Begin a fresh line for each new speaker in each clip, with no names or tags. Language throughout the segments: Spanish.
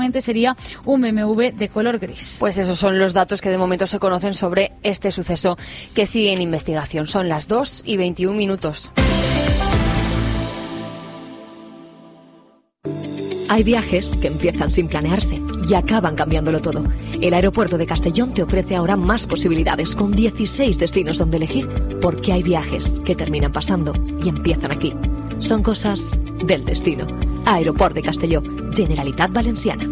concretamente sería un BMW de color gris.
Pues esos son los datos que de momento se conocen sobre este suceso que sigue en investigación. Son las 2:21.
Hay viajes que empiezan sin planearse y acaban cambiándolo todo. El aeropuerto de Castellón te ofrece ahora más posibilidades, con 16 destinos donde elegir, porque hay viajes que terminan pasando y empiezan aquí. Son cosas del destino. Aeroport de Castelló, Generalitat Valenciana.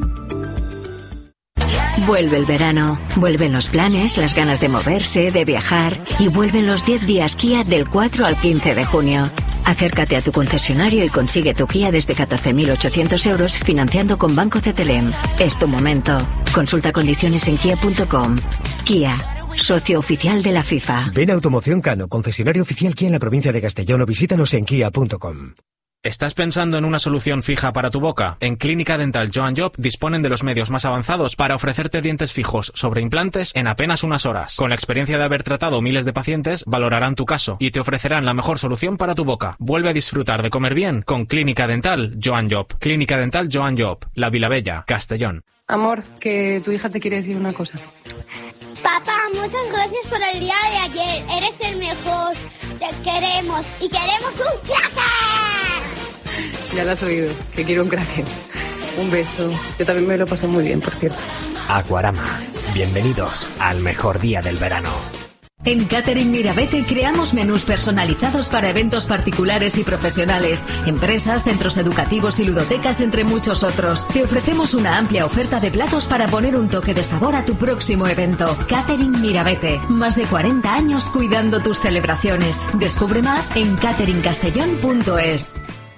Vuelve el verano, vuelven los planes, las ganas de moverse, de viajar, y vuelven los 10 días Kia del 4 al 15 de junio. Acércate a tu concesionario y consigue tu Kia desde 14.800 euros financiando con Banco CTLM. Es tu momento. Consulta condiciones en kia.com. Kia, socio oficial de la FIFA.
Ven a Automoción Cano, concesionario oficial Kia en la provincia de Castellón, o visítanos en kia.com.
¿Estás pensando en una solución fija para tu boca? En Clínica Dental Joan Job disponen de los medios más avanzados para ofrecerte dientes fijos sobre implantes en apenas unas horas. Con la experiencia de haber tratado miles de pacientes, valorarán tu caso y te ofrecerán la mejor solución para tu boca. Vuelve a disfrutar de comer bien con Clínica Dental Joan Job. Clínica Dental Joan Job, La Vilavella, Castellón.
Amor, que tu hija te quiere decir una cosa.
Papá, muchas gracias por el día de ayer. Eres el mejor. Te queremos y queremos un cracker.
Ya lo has oído, que quiero un cracker. Un beso. Yo también me lo pasé muy bien, por cierto.
Aquarama. Bienvenidos al mejor día del verano.
En Catering Mirabete creamos menús personalizados para eventos particulares y profesionales, empresas, centros educativos y ludotecas, entre muchos otros. Te ofrecemos una amplia oferta de platos para poner un toque de sabor a tu próximo evento. Catering Mirabete, más de 40 años cuidando tus celebraciones. Descubre más en cateringcastellón.es.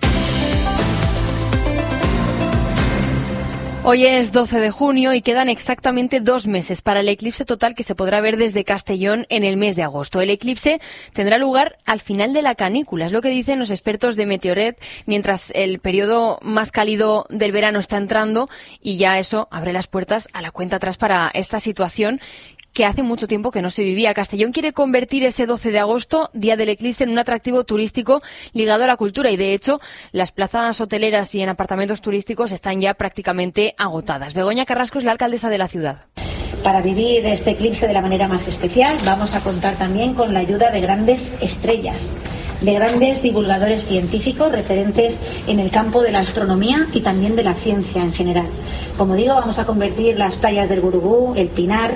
Hoy es 12 de junio y quedan exactamente 2 meses para el eclipse total que se podrá ver desde Castellón en el mes de agosto. El eclipse tendrá lugar al final de la canícula, es lo que dicen los expertos de Meteoret, mientras el periodo más cálido del verano está entrando, y ya eso abre las puertas a la cuenta atrás para esta situación que hace mucho tiempo que no se vivía. Castellón quiere convertir ese 12 de agosto, día del eclipse, en un atractivo turístico ligado a la cultura, y de hecho las plazas hoteleras y en apartamentos turísticos están ya prácticamente agotadas. Begoña Carrasco es la alcaldesa de la ciudad.
Para vivir este eclipse de la manera más especial vamos a contar también con la ayuda de grandes estrellas, de grandes divulgadores científicos referentes en el campo de la astronomía y también de la ciencia en general. Como digo, vamos a convertir las playas del Gurugú, el Pinar,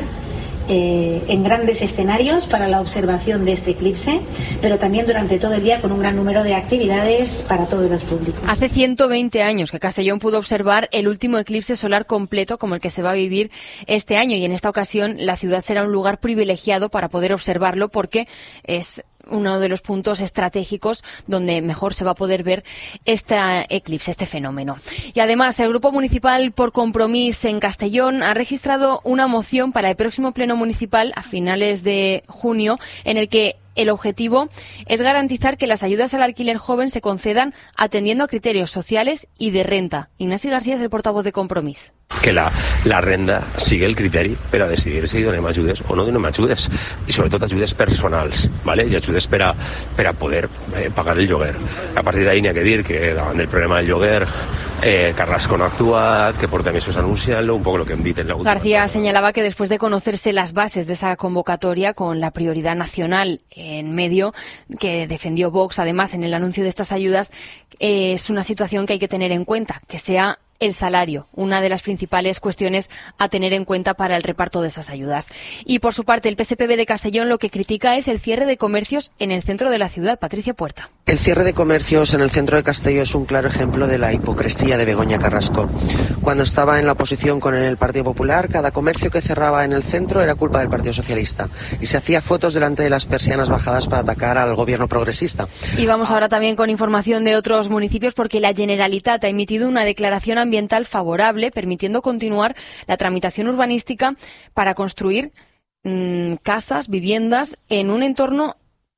en grandes escenarios para la observación de este eclipse, pero también durante todo el día con un gran número de actividades para todos los públicos.
Hace 120 años que Castellón pudo observar el último eclipse solar completo como el que se va a vivir este año, y en esta ocasión la ciudad será un lugar privilegiado para poder observarlo, porque es uno de los puntos estratégicos donde mejor se va a poder ver este eclipse, este fenómeno. Y además, el Grupo Municipal por Compromís en Castellón ha registrado una moción para el próximo pleno municipal a finales de junio, en el que el objetivo es garantizar que las ayudas al alquiler joven se concedan atendiendo a criterios socials i de renta. Ignasi García és el portavoz de Compromís.
Que la renda sigui el criteri per a decidir si donem ajudes o no donem ajudes, i sobretot ajudes personals, ¿vale? I ajudes per a poder pagar el lloguer. A partir d'ahí n'hi ha que dir que davant del problema del lloguer Carrasco no ha actuat, que porta mesos anunciant-lo, un poco lo que hem dit en la última.
García señalaba que después de conocerse las bases de esa convocatoria, con la prioridad nacional en medio que defendió Vox, además en el anuncio de estas ayudas, es una situación que hay que tener en cuenta, que sea el salario, una de las principales cuestiones a tener en cuenta para el reparto de esas ayudas. Y por su parte, el PSPB de Castellón lo que critica es el cierre de comercios en el centro de la ciudad. Patricia Puerta.
El cierre de comercios en el centro de Castelló es un claro ejemplo de la hipocresía de Begoña Carrasco. Cuando estaba en la oposición con el Partido Popular, cada comercio que cerraba en el centro era culpa del Partido Socialista, y se hacía fotos delante de las persianas bajadas para atacar al gobierno progresista.
Y vamos ahora también con información de otros municipios, porque la Generalitat ha emitido una declaración ambiental favorable, permitiendo continuar la tramitación urbanística para construir casas, viviendas en un entorno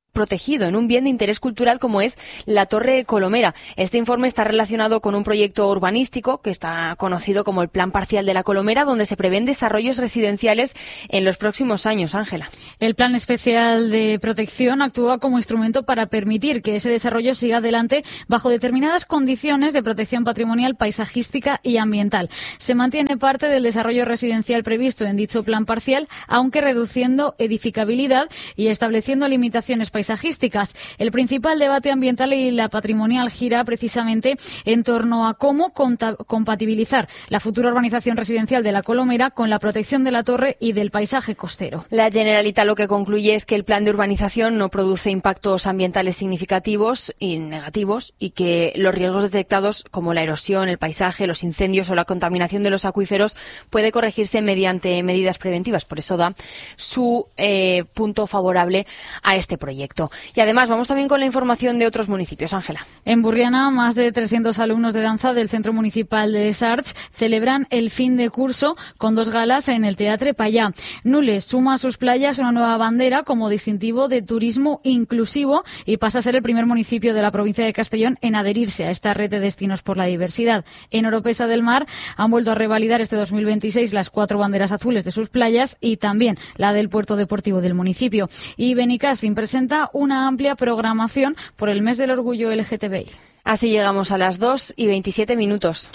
protegido, en un bien de interés cultural como es la Torre Colomera. Este informe está relacionado con un proyecto urbanístico que está conocido como el Plan Parcial de la Colomera, donde se prevén desarrollos residenciales en los próximos años. Ángela.
El Plan Especial de Protección actúa como instrumento para permitir que ese desarrollo siga adelante bajo determinadas condiciones de protección patrimonial, paisajística y ambiental. Se mantiene parte del desarrollo residencial previsto en dicho plan parcial, aunque reduciendo edificabilidad y estableciendo limitaciones paisajísticas. El principal debate ambiental y la patrimonial gira precisamente en torno a cómo compatibilizar la futura urbanización residencial de la Colomera con la protección de la torre y del paisaje costero.
La Generalitat lo que concluye es que el plan de urbanización no produce impactos ambientales significativos y negativos y que los riesgos detectados como la erosión, el paisaje, los incendios o la contaminación de los acuíferos puede corregirse mediante medidas preventivas. Por eso da su punto favorable a este proyecto. Y además vamos también con la información de otros municipios. Ángela.
En Burriana, más de 300 alumnos de danza del Centro Municipal de Les Arts celebran el fin de curso con 2 galas en el Teatre Payá. Nules suma a sus playas una nueva bandera como distintivo de turismo inclusivo y pasa a ser el primer municipio de la provincia de Castellón en adherirse a esta red de destinos por la diversidad. En Oropesa del Mar han vuelto a revalidar este 2026 las 4 banderas azules de sus playas y también la del puerto deportivo del municipio. Y Benicàssim presenta una amplia programación por el mes del orgullo LGTBI.
Así llegamos a las 2:27.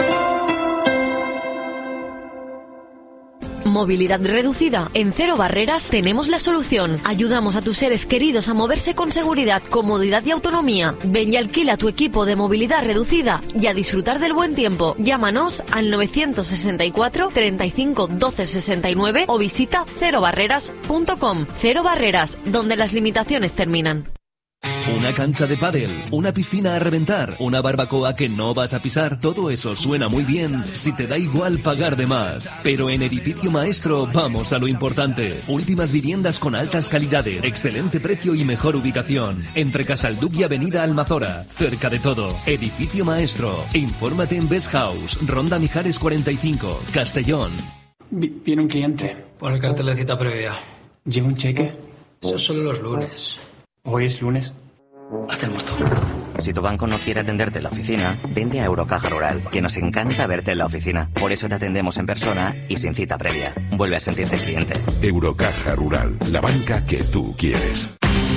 Movilidad reducida. En Cero Barreras tenemos la solución. Ayudamos a tus seres queridos a moverse con seguridad, comodidad y autonomía. Ven y alquila tu equipo de movilidad reducida y a disfrutar del buen tiempo. Llámanos al 964 35 12 69 o visita cerobarreras.com. Cero Barreras, donde las limitaciones terminan.
Una cancha de pádel, una piscina a reventar, una barbacoa que no vas a pisar. Todo eso suena muy bien si te da igual pagar de más. Pero en Edificio Maestro vamos a lo importante. Últimas viviendas con altas calidades, excelente precio y mejor ubicación. Entre Casalduc y Avenida Almazora. Cerca de todo. Edificio Maestro. Infórmate en Best House, Ronda Mijares 45, Castellón.
Viene un cliente.
Pon el cartel de cita previa.
¿Llega un cheque?
Eso solo los lunes.
Hoy es lunes.
Hacemos todo.
Si tu banco no quiere atenderte en la oficina, vende a Eurocaja Rural, que nos encanta verte en la oficina. Por eso te atendemos en persona y sin cita previa. Vuelve a sentirte cliente.
Eurocaja Rural, la banca que tú quieres.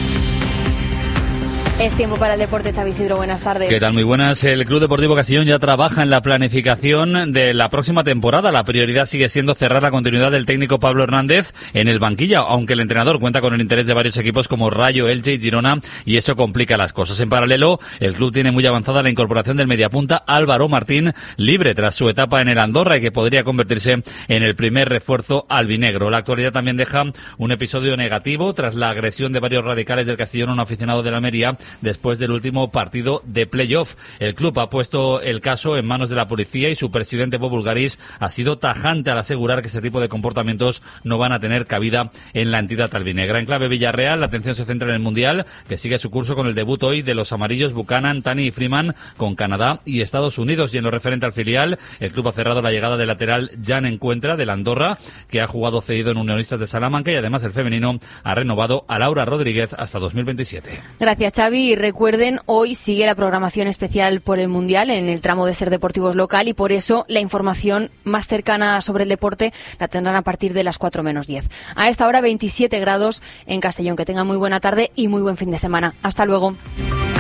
Es tiempo para el deporte. Xavi Isidro, buenas tardes.
¿Qué tal? Muy buenas. El Club Deportivo Castellón ya trabaja en la planificación de la próxima temporada. La prioridad sigue siendo cerrar la continuidad del técnico Pablo Hernández en el banquillo, aunque el entrenador cuenta con el interés de varios equipos como Rayo, Elche y Girona, y eso complica las cosas. En paralelo, el club tiene muy avanzada la incorporación del mediapunta Álvaro Martín, libre tras su etapa en el Andorra y que podría convertirse en el primer refuerzo albinegro. La actualidad también deja un episodio negativo tras la agresión de varios radicales del Castellón a un aficionado de la Almería después del último partido de playoff. El club ha puesto el caso en manos de la policía y su presidente Bob Bulgaris ha sido tajante al asegurar que este tipo de comportamientos no van a tener cabida en la entidad albinegra. En clave Villarreal, la atención se centra en el Mundial, que sigue su curso con el debut hoy de los amarillos Buchanan, Tani y Freeman con Canadá y Estados Unidos. Y en lo referente al filial, el club ha cerrado la llegada del lateral Jan Encuentra del Andorra, que ha jugado cedido en Unionistas de Salamanca, y además el femenino ha renovado a Laura Rodríguez hasta 2027.
Gracias, Xavi. Recuerden, hoy sigue la programación especial por el Mundial en el tramo de Ser Deportivos local y por eso la información más cercana sobre el deporte la tendrán a partir de las 4 menos 10. A esta hora 27 grados en Castellón. Que tengan muy buena tarde y muy buen fin de semana. Hasta luego.